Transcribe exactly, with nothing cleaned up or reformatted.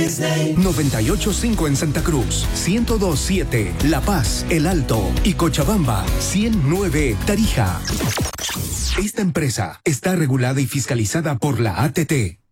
Disney. noventa y ocho punto cinco en Santa Cruz, ciento dos punto siete La Paz, El Alto y Cochabamba, ciento nueve Tarija. Esta empresa está regulada y fiscalizada por la A T T.